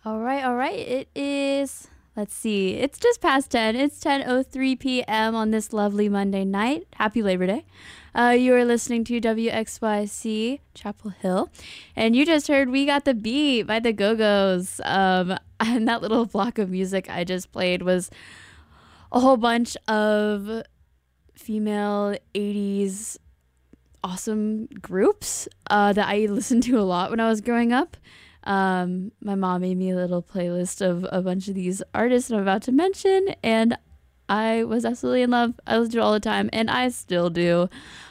All right, all right. It is, let's see, it's just past 10. It's 10:03 p.m. on this lovely Monday night. Happy Labor Day. You are listening to WXYC Chapel Hill, and you just heard We Got the Beat by the Go-Go's. And that little block of music I just played was a whole bunch of female 80s awesome groups that I listened to a lot when I was growing up. My mom made me a little playlist of a bunch of these artists I'm about to mention, and I was absolutely in love. I listened to it all the time, and I still do.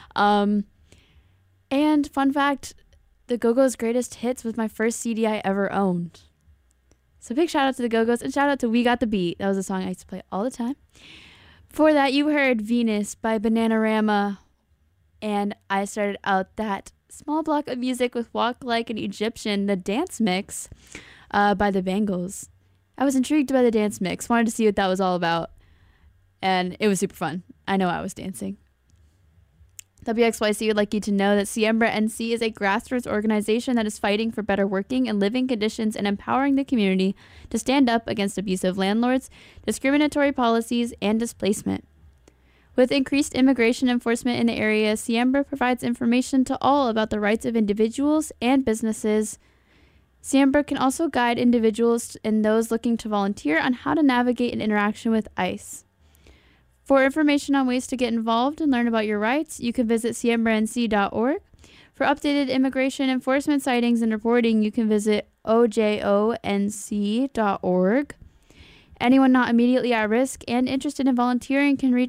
And fun fact, the Go-Go's Greatest Hits was my first CD I ever owned. So big shout out to the Go-Go's, and shout out to We Got the Beat. That was a song I used to play all the time. Before that, you heard Venus by Bananarama, and I started out that small block of music with Walk Like an Egyptian, the dance mix by the Bangles. I was intrigued by the dance mix, wanted to see what that was all about, and it was super fun. I know I was dancing. WXYC would like you to know that Siembra NC is a grassroots organization that is fighting for better working and living conditions and empowering the community to stand up against abusive landlords, discriminatory policies, and displacement. With increased immigration enforcement in the area, Siembra provides information to all about the rights of individuals and businesses. Siembra can also guide individuals and those looking to volunteer on how to navigate an interaction with ICE. For information on ways to get involved and learn about your rights, you can visit siembranc.org. For updated immigration enforcement sightings and reporting, you can visit ojonc.org. Anyone not immediately at risk and interested in volunteering can reach